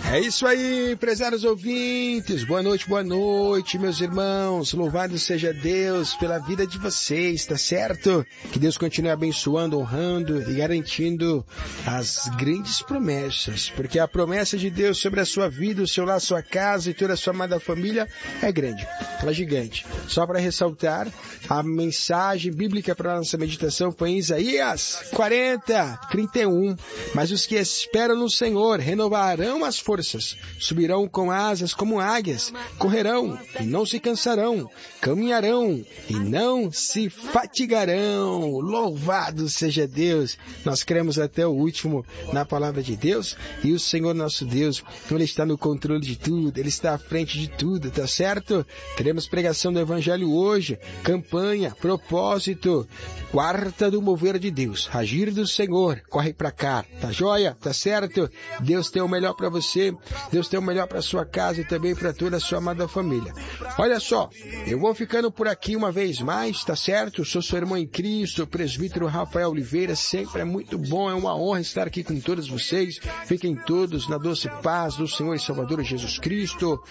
É isso aí, prezados ouvintes. Boa noite, meus irmãos. Louvado seja Deus pela vida de vocês, tá certo? Que Deus continue abençoando, honrando e garantindo as grandes promessas. Porque a promessa de Deus sobre a sua vida, o seu lar, sua casa e toda a sua amada família é grande, ela é gigante. Só para ressaltar, a mensagem bíblica para a nossa meditação foi em Isaías 40:31. Mas os que esperam no Senhor renovarão as forças, subirão com asas como águias, correrão e não se cansarão, caminharão e não se fatigarão. Louvado seja Deus! Nós cremos até o último na palavra de Deus e o Senhor nosso Deus, Ele está no controle de tudo, Ele está à frente de tudo, tá certo? Teremos pregação do Evangelho hoje, campanha, propósito, quarta do mover de Deus, agir do Senhor, corre pra cá, tá joia? Tá certo? Deus tem o melhor para você, Deus tem o melhor para sua casa e também para toda a sua amada família. Olha só, eu vou ficando por aqui uma vez mais, tá certo? Sou seu irmão em Cristo, o presbítero Rafael Oliveira, sempre é muito bom, é uma honra estar aqui com todos vocês. Fiquem todos na doce paz do Senhor e Salvador Jesus Cristo.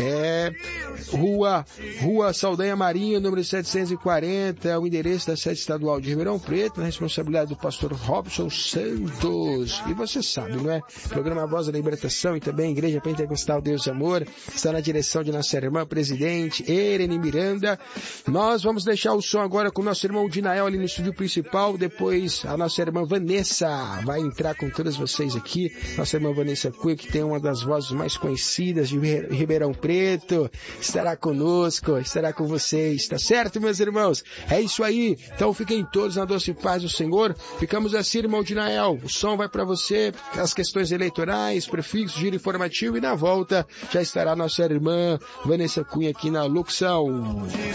Rua Saldanha Marinho, número 740, é o endereço da sede estadual de Ribeirão Preto, na responsabilidade do pastor Robson Santos. E você sabe, não é? Programa Voz da Libertação e também Igreja Pentecostal Deus e Amor, está na direção de nossa irmã presidente, Erene Miranda. Nós vamos deixar o som agora com o nosso irmão Dinael ali no estúdio principal, depois a nossa irmã Vanessa vai entrar com todas vocês aqui, nossa irmã Vanessa Cunha, que tem uma das vozes mais conhecidas de Ribeirão Preto, estará conosco, estará com vocês, tá certo, meus irmãos? É isso aí, então fiquem todos na doce paz do Senhor. Ficamos assim, irmão Dinael, o som vai para você, as questões eleitorais, prefixo, giro informativo, e na volta já estará nossa irmã Vanessa Cunha aqui na locução.